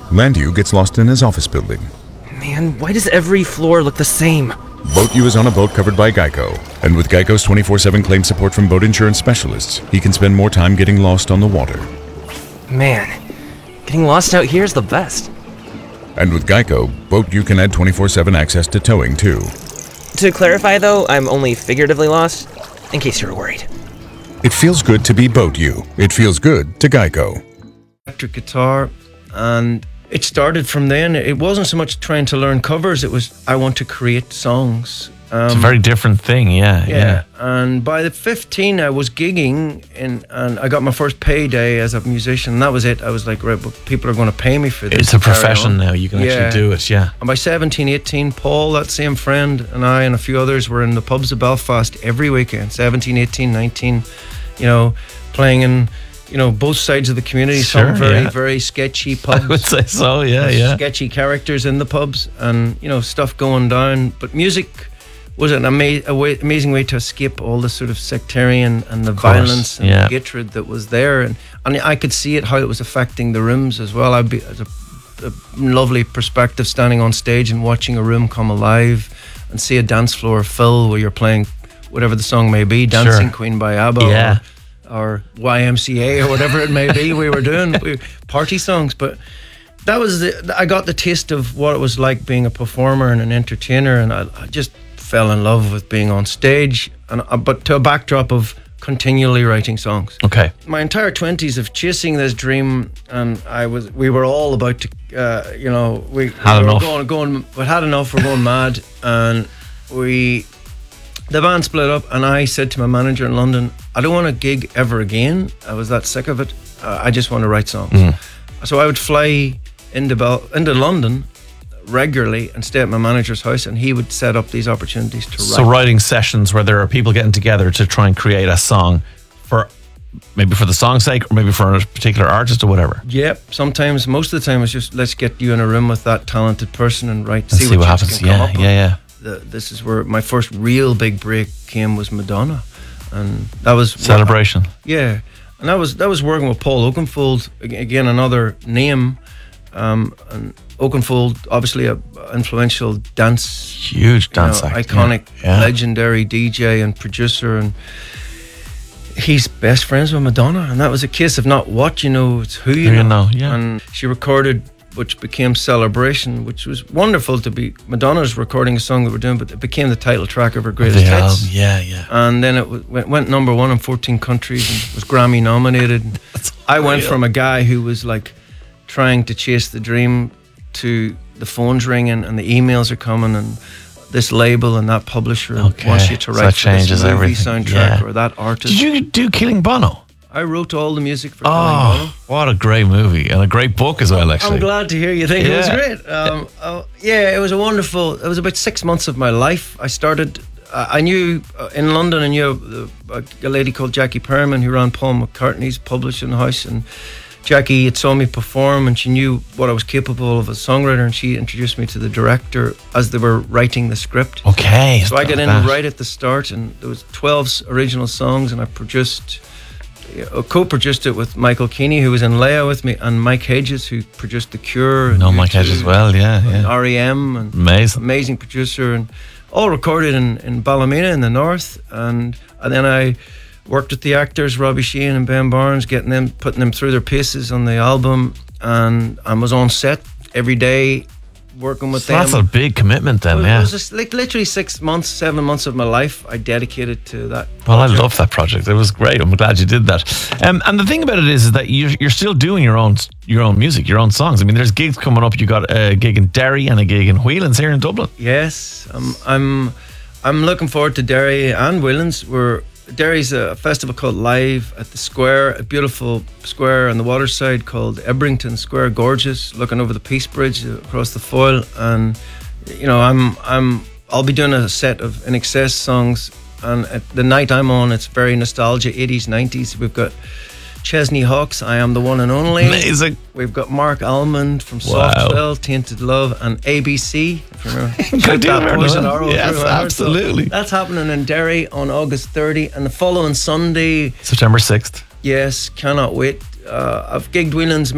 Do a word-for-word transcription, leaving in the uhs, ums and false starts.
Landu gets lost in his office building. Man, why does every floor look the same? Boat U is on a boat covered by Geico, and with Geico's twenty-four seven claim support from boat insurance specialists, he can spend more time getting lost on the water. Man, getting lost out here is the best. And with Geico, Boat U can add twenty-four seven access to towing too. To clarify though, I'm only figuratively lost, in case you were worried. It feels good to be Boat U. It feels good to Geico. Electric guitar, and it started from then. It wasn't so much trying to learn covers, it was I want to create songs. Um, it's a very different thing, yeah, yeah. yeah. And by the fifteen, I was gigging, in, and I got my first payday as a musician. And that was it. I was like, right, but people are going to pay me for this. It's a profession now. You can yeah. actually do it, yeah. And by seventeen, eighteen, Paul, that same friend, and I and a few others were in the pubs of Belfast every weekend. seventeen, eighteen, nineteen, you know, playing in, you know, both sides of the community. Sure, some very, yeah. very sketchy pubs. I would say so, yeah, yeah. Sketchy characters in the pubs, and, you know, stuff going down. But music was an ama- a way, amazing way to escape all the sort of sectarian and the violence and yeah. the hatred that was there, and and I could see it, how it was affecting the rooms as well. I'd be as a, a lovely perspective standing on stage and watching a room come alive and see a dance floor fill where you're playing whatever the song may be, Dancing Sure. Queen by ABBA, yeah. or, or Y M C A or whatever it may be. We were doing we, party songs, but that was the, I got the taste of what it was like being a performer and an entertainer, and I, I just fell in love with being on stage, and uh, but to a backdrop of continually writing songs. Okay. My entire twenties of chasing this dream, and I was, we were all about to, uh, you know, we, Had we were enough. going, going, we had enough. We're going mad, and we, the band split up, and I said to my manager in London, I don't want to gig ever again. I was that sick of it. Uh, I just want to write songs. Mm. So I would fly into Bel- into London regularly and stay at my manager's house, and he would set up these opportunities to write. So writing sessions where there are people getting together to try and create a song for maybe for the song's sake, or maybe for a particular artist or whatever. Yep. Sometimes, most of the time, it's just let's get you in a room with that talented person and write. And see, see what, what happens. Can Yeah, come up yeah, yeah. The, this is where my first real big break came, was Madonna, and that was Celebration. Yeah, and that was that was working with Paul Oakenfold, again another name. Um, and Oakenfold, obviously a influential dance, huge dance you know, act, iconic, yeah. Yeah. legendary D J and producer, and he's best friends with Madonna. And that was a case of not what you know, it's who you Who know. you know, yeah. And she recorded, which became Celebration, which was wonderful to be Madonna's recording a song that we're doing, but it became the title track of her greatest The hits. album, yeah, yeah. And then it w- went, went number one in fourteen countries and was Grammy nominated. I went from a guy who was like trying to chase the dream to the phone's ringing and the emails are coming and this label and that publisher Okay. wants you to So write that for this changes movie everything. soundtrack Yeah. or that artist. Did you do Killing Bono? I wrote all the music for Killing Oh, Bono. what a great movie and a great book as well, actually. I'm glad to hear you think it was Yeah. great. Um, uh, yeah, it was a wonderful. It was about six months of my life. I started. Uh, I knew uh, in London. I knew uh, a lady called Jackie Perriman who ran Paul McCartney's publishing house, and Jackie had saw me perform, and she knew what I was capable of as a songwriter, and she introduced me to the director as they were writing the script. Okay. So I got in that. right at the start, and there was twelve original songs, and I produced. Uh, co-produced it with Michael Keeney, who was in Leia with me, and Mike Hedges, who produced The Cure. And No, U Mike two, Hedges as well, yeah, and yeah. R E M, and Amazing. amazing producer, and all recorded in, in Ballymena in the north. And, and then I worked with the actors, Robbie Sheehan and Ben Barnes, getting them, putting them through their paces on the album, and I was on set every day working with So them. that's a big commitment then, It was, yeah. it was just like literally six months, seven months of my life I dedicated to that. Well, I project. love that project. It was great. I'm glad you did that. Um, and the thing about it is, is that you're, you're still doing your own your own music, your own songs. I mean, there's gigs coming up. You got a gig in Derry and a gig in Whelan's here in Dublin. Yes, um, I'm I'm looking forward to Derry and Whelan's. We're Derry's a festival called Live at the Square, a beautiful square on the waterside called Ebrington Square, gorgeous, looking over the Peace Bridge across the Foyle. And you know, I'm I'm I'll be doing a set of In Excess songs, and at the night I'm on, it's very nostalgia, eighties, nineties. We've got Chesney Hawkes, I Am the One and Only. Amazing. We've got Mark Almond from Wow. Softwell, Tainted Love, and A B C. If you remember, I Shoot do That remember Poison that. Arrow Yes, through her. So absolutely. that's happening in Derry on August thirtieth, and the following Sunday, September sixth. yes, cannot wait. Uh, I've gigged Whelan's